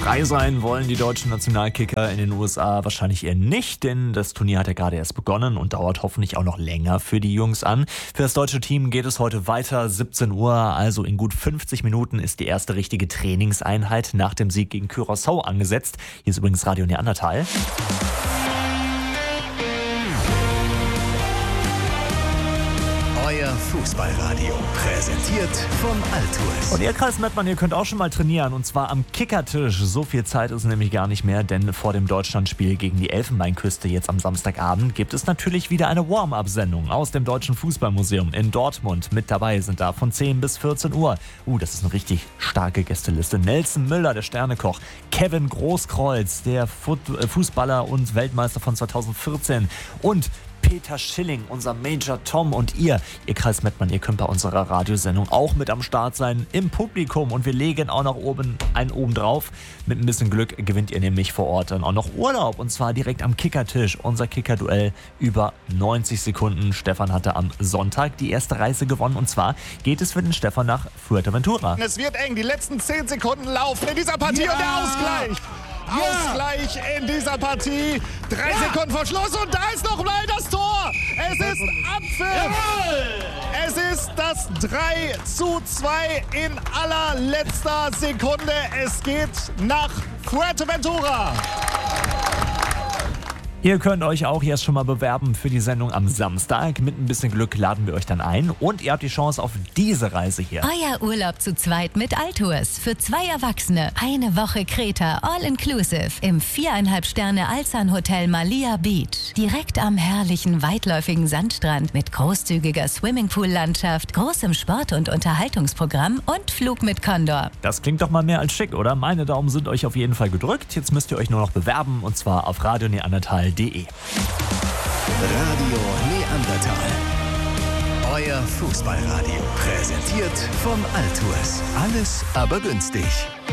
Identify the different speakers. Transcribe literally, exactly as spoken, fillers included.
Speaker 1: Frei sein wollen die deutschen Nationalkicker in den U S A wahrscheinlich eher nicht, denn das Turnier hat ja gerade erst begonnen und dauert hoffentlich auch noch länger für die Jungs an. Für das deutsche Team geht es heute weiter, siebzehn Uhr, also in gut fünfzig Minuten ist die erste richtige Trainingseinheit nach dem Sieg gegen Curaçao angesetzt. Hier ist übrigens Radio Neandertal.
Speaker 2: Euer Fußballradio, präsentiert vom Altours.
Speaker 1: Und ihr Kreis Mettmann, ihr könnt auch schon mal trainieren und zwar am Kickertisch. So viel Zeit ist nämlich gar nicht mehr, denn vor dem Deutschlandspiel gegen die Elfenbeinküste jetzt am Samstagabend gibt es natürlich wieder eine Warm-Up-Sendung aus dem Deutschen Fußballmuseum in Dortmund. Mit dabei sind da von zehn bis vierzehn Uhr. Uh, das ist eine richtig starke Gästeliste. Nelson Müller, der Sternekoch, Kevin Großkreuz, der Fußballer und Weltmeister von zweitausendvierzehn und Peter Schilling, unser Major Tom und ihr, ihr Kreis Mettmann, ihr könnt bei unserer Radiosendung auch mit am Start sein im Publikum und wir legen auch noch oben einen oben drauf. Mit ein bisschen Glück gewinnt ihr nämlich vor Ort dann auch noch Urlaub und zwar direkt am Kickertisch. Unser Kickerduell über neunzig Sekunden. Stefan hatte am Sonntag die erste Reise gewonnen und zwar geht es für den Stefan nach Fuerteventura.
Speaker 3: Es wird eng, die letzten zehn Sekunden laufen in dieser Partie ja. Und der Ausgleich. Ja. Ausgleich in dieser Partie. Drei ja. Sekunden vor Schluss und da ist noch mal das Tor. Es ist Abpfiff. Es ist das drei zu zwei in allerletzter Sekunde. Es geht nach Fuerteventura.
Speaker 1: Ihr könnt euch auch jetzt schon mal bewerben für die Sendung am Samstag. Mit ein bisschen Glück laden wir euch dann ein und ihr habt die Chance auf diese Reise hier.
Speaker 4: Euer Urlaub zu zweit mit Altours. Für zwei Erwachsene. Eine Woche Kreta, all-inclusive. Im viereinhalb Sterne Alsan Hotel Malia Beach. Direkt am herrlichen, weitläufigen Sandstrand mit großzügiger Swimmingpool-Landschaft, großem Sport- und Unterhaltungsprogramm und Flug mit Condor.
Speaker 1: Das klingt doch mal mehr als schick, oder? Meine Daumen sind euch auf jeden Fall gedrückt. Jetzt müsst ihr euch nur noch bewerben und zwar auf Radio Neandertal punkt de.
Speaker 2: Radio Neandertal. Euer Fußballradio. Präsentiert vom Altours. Alles aber günstig.